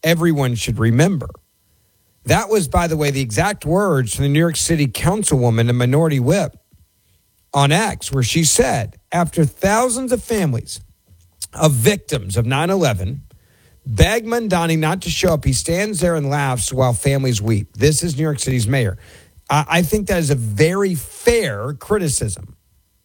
everyone should remember. That was, by the way, the exact words from the New York City councilwoman and minority whip on X, where she said, after thousands of families of victims of 9/11 beg Mamdani not to show up, he stands there and laughs while families weep. This is New York City's mayor. I think that is a very fair criticism.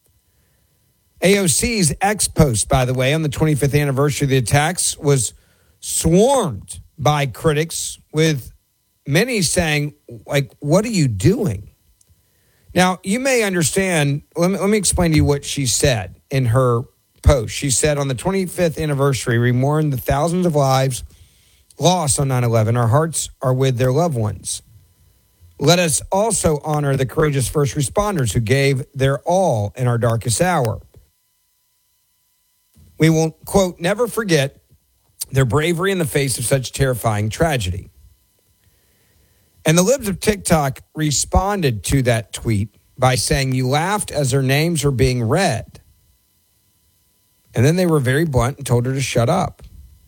AOC's X post, by the way, on the 25th anniversary of the attacks was swarmed by critics, with many saying, like, what are you doing? Now, you may understand. Let me explain to you what she said in her post. She said, on the 25th anniversary, we mourn the thousands of lives lost on 9/11. Our hearts are with their loved ones. Let us also honor the courageous first responders who gave their all in our darkest hour. We will, quote, never forget their bravery in the face of such terrifying tragedy. And the libs of TikTok responded to that tweet by saying, you laughed as their names were being read. And then they were very blunt and told her to shut up.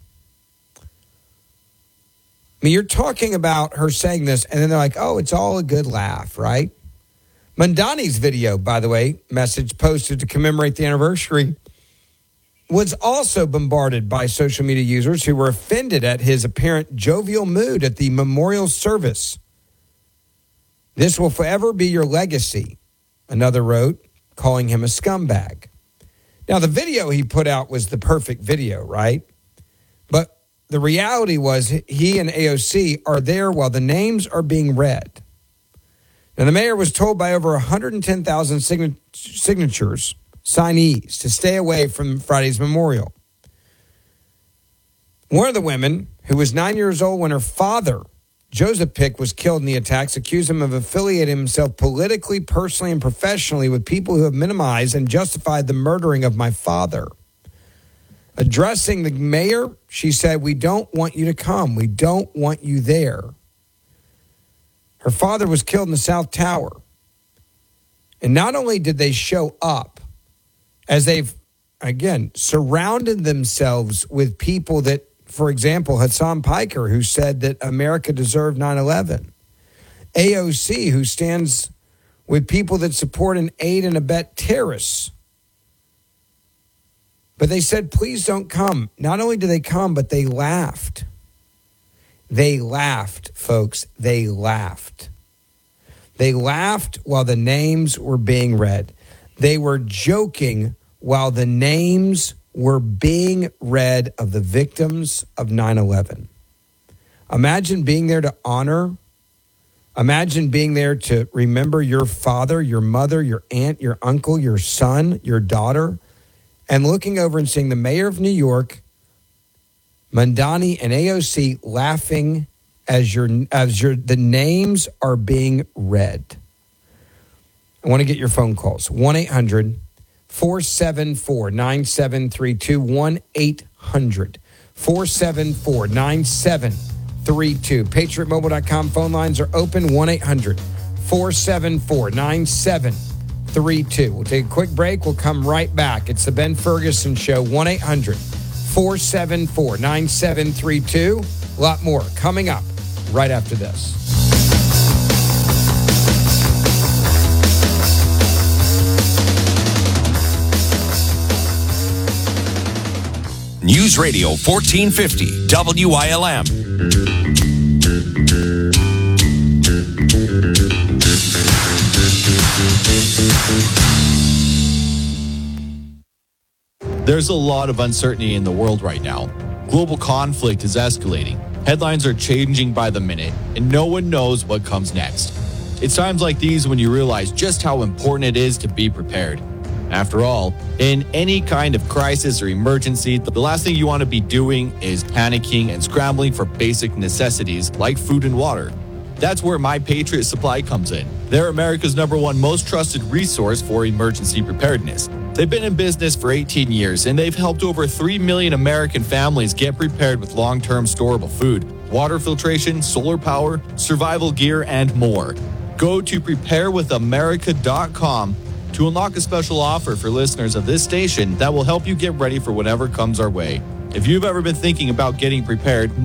I mean, you're talking about her saying this, and then they're like, oh, it's all a good laugh, right? Mamdani's video, by the way, message posted to commemorate the anniversary, was also bombarded by social media users who were offended at his apparent jovial mood at the memorial service. This will forever be your legacy, another wrote, calling him a scumbag. Now, the video he put out was the perfect video, right? But the reality was he and AOC are there while the names are being read. Now, the mayor was told by over 110,000 signatures, signees, to stay away from Friday's memorial. One of the women, who was 9 years old when her father, Joseph Pick, was killed in the attacks, accused him of affiliating himself politically, personally, and professionally with people who have minimized and justified the murdering of my father. Addressing the mayor, she said, we don't want you to come. We don't want you there. Her father was killed in the South Tower. And not only did they show up, as they've, again, surrounded themselves with people that, for example, Hassan Piker, who said that America deserved 9/11. AOC, who stands with people that support and aid and abet terrorists. But they said, please don't come. Not only did they come, but they laughed. They laughed, folks. They laughed. They laughed while the names were being read. They were joking while the names were being read of the victims of 9/11. Imagine being there to honor. Imagine being there to remember your father, your mother, your aunt, your uncle, your son, your daughter, and looking over and seeing the mayor of New York, Mamdani, and AOC laughing as the names are being read. I want to get your phone calls. 1-800-474-9732. 1-800-474-9732. PatriotMobile.com phone lines are open. 1-800-474-9732. We'll take a quick break. We'll come right back. It's the Ben Ferguson Show. 1-800-474-9732. A lot more coming up right after this. News Radio 1450 WILM. There's a lot of uncertainty in the world right now. Global conflict is escalating. Headlines are changing by the minute, and no one knows what comes next. It's times like these when you realize just how important it is to be prepared. After all, in any kind of crisis or emergency, the last thing you want to be doing is panicking and scrambling for basic necessities like food and water. That's where My Patriot Supply comes in. They're America's #1 most trusted resource for emergency preparedness. They've been in business for 18 years, and they've helped over 3 million American families get prepared with long-term storable food, water filtration, solar power, survival gear, and more. Go to preparewithamerica.com to unlock a special offer for listeners of this station that will help you get ready for whatever comes our way. If you've ever been thinking about getting prepared,